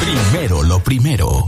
Primero lo primero.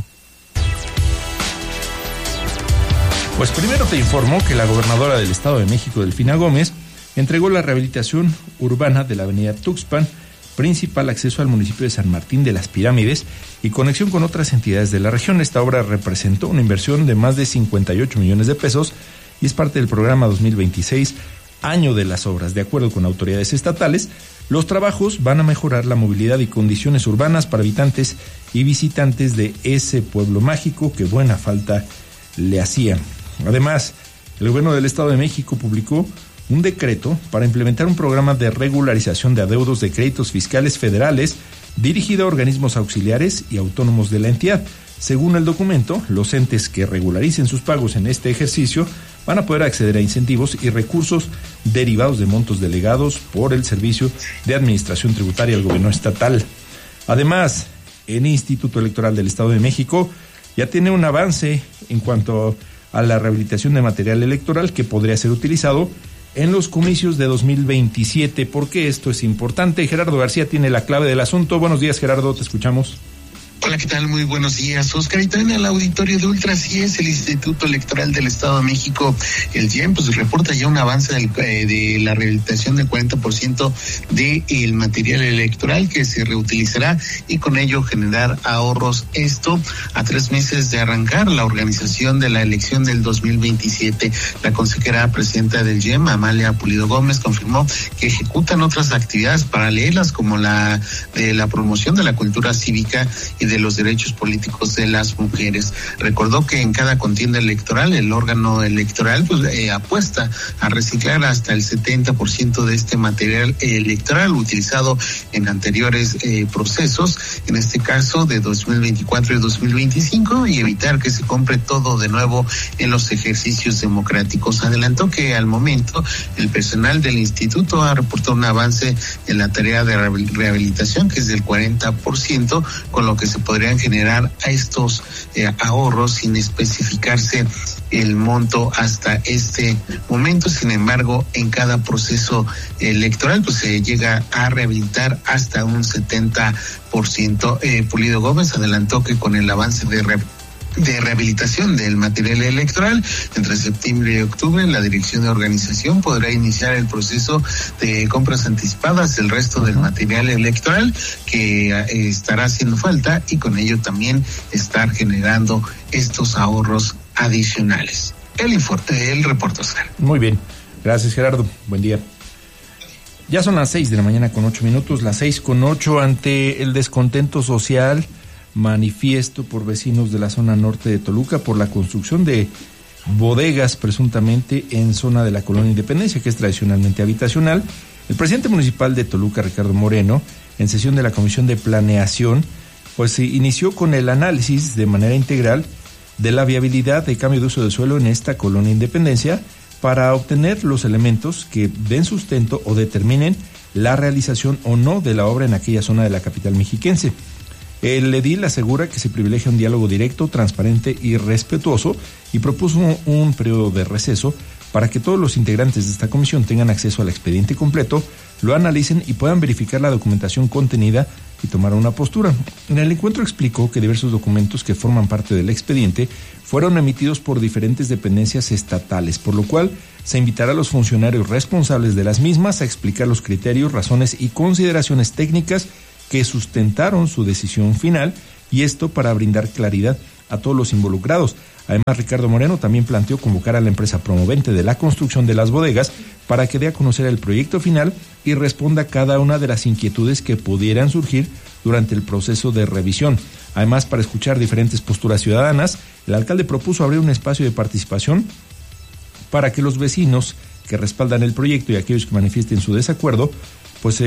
Pues primero te informo que la gobernadora del Estado de México, Delfina Gómez, entregó la rehabilitación urbana de la avenida Tuxpan, principal acceso al municipio de San Martín de las Pirámides y conexión con otras entidades de la región. Esta obra representó una inversión de más de 58 millones de pesos y es parte del programa 2026, año de las obras. De acuerdo con autoridades estatales, los trabajos van a mejorar la movilidad y condiciones urbanas para habitantes y visitantes de ese pueblo mágico que buena falta le hacía. Además, el gobierno del Estado de México publicó un decreto para implementar un programa de regularización de adeudos de créditos fiscales federales dirigido a organismos auxiliares y autónomos de la entidad. Según el documento, los entes que regularicen sus pagos en este ejercicio van a poder acceder a incentivos y recursos derivados de montos delegados por el Servicio de Administración Tributaria del Gobierno Estatal. Además, el Instituto Electoral del Estado de México ya tiene un avance en cuanto a la rehabilitación de material electoral que podría ser utilizado en los comicios de 2027. ¿Por qué esto es importante? Gerardo García tiene la clave del asunto. Buenos días, Gerardo, te escuchamos. Hola, ¿qué tal? Muy buenos días, Oscar. Y también al auditorio de Ultra, sí es el Instituto Electoral del Estado de México, el IEM, pues reporta ya un avance de la rehabilitación del 40% del material electoral que se reutilizará y con ello generar ahorros. Esto a 3 meses de arrancar la organización de la elección del 2027. La consejera presidenta del IEM, Amalia Pulido Gómez, confirmó que ejecutan otras actividades paralelas como la de la promoción de la cultura cívica y de los derechos políticos de las mujeres. Recordó que en cada contienda electoral el órgano electoral apuesta a reciclar hasta el 70% de este material electoral utilizado en anteriores procesos, en este caso de 2024 y 2025, y evitar que se compre todo de nuevo en los ejercicios democráticos. Adelantó que al momento el personal del instituto ha reportado un avance en la tarea de rehabilitación que es del 40%, con lo que se podrían generar a estos ahorros sin especificarse el monto hasta este momento. Sin embargo, en cada proceso electoral pues se llega a rehabilitar hasta un 70%. Pulido Gómez adelantó que con el avance de rehabilitación del material electoral, entre septiembre y octubre, la Dirección de Organización podrá iniciar el proceso de compras anticipadas del resto del material electoral que estará haciendo falta y con ello también estar generando estos ahorros adicionales. El reporte, Oscar. Muy bien, gracias, Gerardo, buen día. Ya son las 6 de la mañana con 8 minutos, las 6:08, ante el descontento social manifiesto por vecinos de la zona norte de Toluca por la construcción de bodegas presuntamente en zona de la Colonia Independencia, que es tradicionalmente habitacional. El presidente municipal de Toluca, Ricardo Moreno, en sesión de la Comisión de Planeación, pues inició con el análisis de manera integral de la viabilidad de cambio de uso de suelo en esta Colonia Independencia para obtener los elementos que den sustento o determinen la realización o no de la obra en aquella zona de la capital mexiquense. El edil asegura que se privilegia un diálogo directo, transparente y respetuoso y propuso un periodo de receso para que todos los integrantes de esta comisión tengan acceso al expediente completo, lo analicen y puedan verificar la documentación contenida y tomar una postura. En el encuentro explicó que diversos documentos que forman parte del expediente fueron emitidos por diferentes dependencias estatales, por lo cual se invitará a los funcionarios responsables de las mismas a explicar los criterios, razones y consideraciones técnicas que sustentaron su decisión final, y esto para brindar claridad a todos los involucrados. Además, Ricardo Moreno también planteó convocar a la empresa promovente de la construcción de las bodegas para que dé a conocer el proyecto final y responda a cada una de las inquietudes que pudieran surgir durante el proceso de revisión. Además, para escuchar diferentes posturas ciudadanas, el alcalde propuso abrir un espacio de participación para que los vecinos que respaldan el proyecto y aquellos que manifiesten su desacuerdo, pues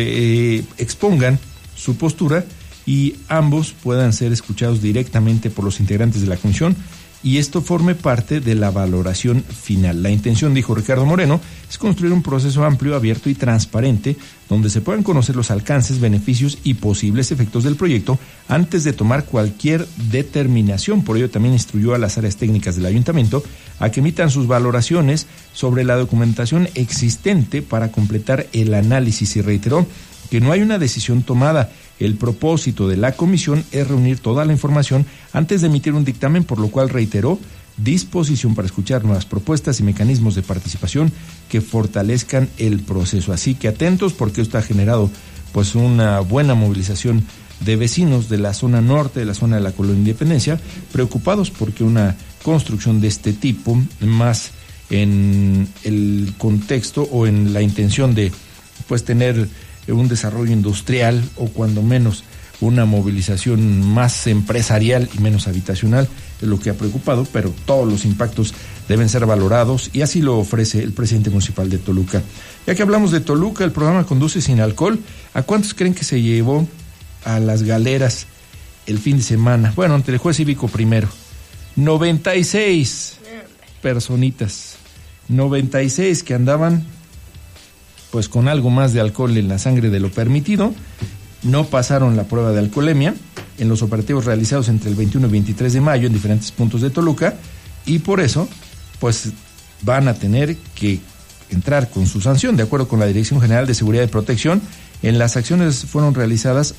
expongan su postura y ambos puedan ser escuchados directamente por los integrantes de la comisión y esto forme parte de la valoración final. La intención, dijo Ricardo Moreno, es construir un proceso amplio, abierto y transparente donde se puedan conocer los alcances, beneficios y posibles efectos del proyecto antes de tomar cualquier determinación. Por ello también instruyó a las áreas técnicas del ayuntamiento a que emitan sus valoraciones sobre la documentación existente para completar el análisis y reiteró que no hay una decisión tomada. El propósito de la comisión es reunir toda la información antes de emitir un dictamen, por lo cual reiteró disposición para escuchar nuevas propuestas y mecanismos de participación que fortalezcan el proceso. Así que atentos, porque esto ha generado pues una buena movilización de vecinos de la zona norte, de la zona de la Colonia Independencia, preocupados porque una construcción de este tipo, más en el contexto o en la intención de pues tener un desarrollo industrial o cuando menos una movilización más empresarial y menos habitacional, es lo que ha preocupado, pero todos los impactos deben ser valorados y así lo ofrece el presidente municipal de Toluca. Ya que hablamos de Toluca, el programa Conduce Sin Alcohol, ¿a cuántos creen que se llevó a las galeras el fin de semana? Bueno, ante el juez cívico primero, 96 personitas, 96 que andaban pues con algo más de alcohol en la sangre de lo permitido, no pasaron la prueba de alcoholemia en los operativos realizados entre el 21 y 23 de mayo en diferentes puntos de Toluca, y por eso pues van a tener que entrar con su sanción. De acuerdo con la Dirección General de Seguridad y Protección, en las acciones fueron realizadas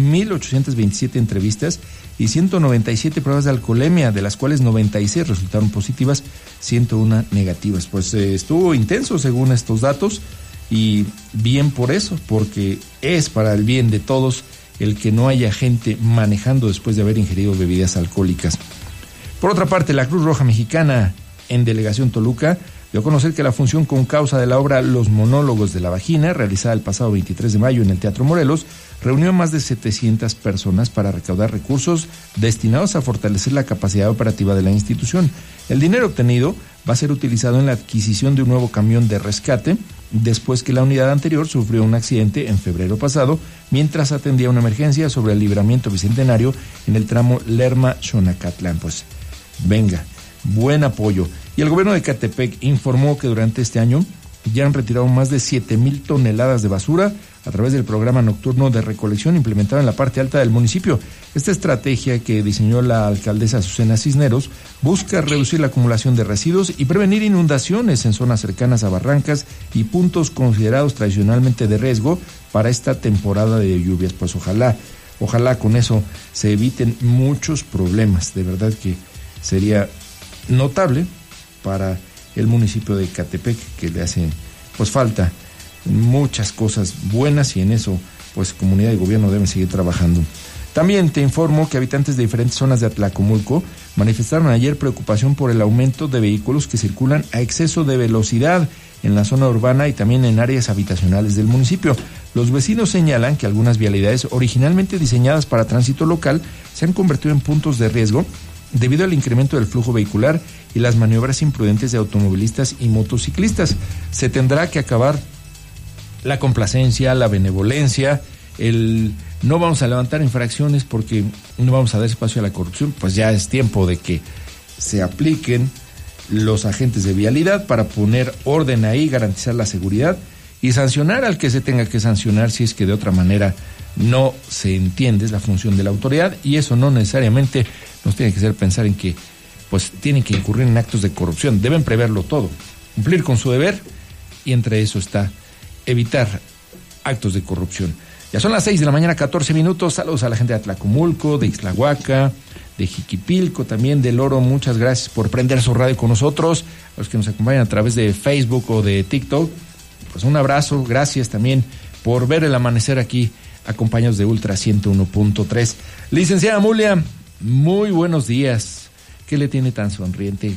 1,827 entrevistas y 197 pruebas de alcoholemia, de las cuales 96 resultaron positivas, 101 negativas. Pues estuvo intenso según estos datos, y bien por eso, porque es para el bien de todos el que no haya gente manejando después de haber ingerido bebidas alcohólicas. Por otra parte, la Cruz Roja Mexicana en Delegación Toluca dio a conocer que la función con causa de la obra Los Monólogos de la Vagina, realizada el pasado 23 de mayo en el Teatro Morelos, reunió a más de 700 personas para recaudar recursos destinados a fortalecer la capacidad operativa de la institución. El dinero obtenido va a ser utilizado en la adquisición de un nuevo camión de rescate, después que la unidad anterior sufrió un accidente en febrero pasado, mientras atendía una emergencia sobre el libramiento bicentenario en el tramo Lerma-Xonacatlán. Pues venga, buen apoyo. Y el gobierno de Ecatepec informó que durante este año ya han retirado más de 7,000 toneladas de basura a través del programa nocturno de recolección implementado en la parte alta del municipio. Esta estrategia, que diseñó la alcaldesa Azucena Cisneros, busca reducir la acumulación de residuos y prevenir inundaciones en zonas cercanas a barrancas y puntos considerados tradicionalmente de riesgo para esta temporada de lluvias. Pues ojalá con eso se eviten muchos problemas. De verdad que sería notable para el municipio de Ecatepec, que le hace pues falta muchas cosas buenas, y en eso pues comunidad y gobierno deben seguir trabajando. También te informo que habitantes de diferentes zonas de Atlacomulco manifestaron ayer preocupación por el aumento de vehículos que circulan a exceso de velocidad en la zona urbana y también en áreas habitacionales del municipio. Los vecinos señalan que algunas vialidades originalmente diseñadas para tránsito local se han convertido en puntos de riesgo debido al incremento del flujo vehicular y las maniobras imprudentes de automovilistas y motociclistas. Se tendrá que acabar la complacencia, la benevolencia, el no vamos a levantar infracciones porque no vamos a dar espacio a la corrupción. Pues ya es tiempo de que se apliquen los agentes de vialidad para poner orden ahí, garantizar la seguridad y sancionar al que se tenga que sancionar si es que de otra manera no se entiende. Es la función de la autoridad, y eso no necesariamente nos tiene que hacer pensar en que pues tienen que incurrir en actos de corrupción. Deben preverlo todo, cumplir con su deber, y entre eso está evitar actos de corrupción. Ya son las 6:14 a.m. Saludos a la gente de Atlacomulco, de Ixtlahuaca, de Jiquipilco, también del Oro. Muchas gracias por prender su radio con nosotros. A los que nos acompañan a través de Facebook o de TikTok, pues un abrazo. Gracias también por ver el amanecer aquí, acompañados de Ultra 101.3. Licenciada Mulia, muy buenos días. ¿Qué le tiene tan sonriente?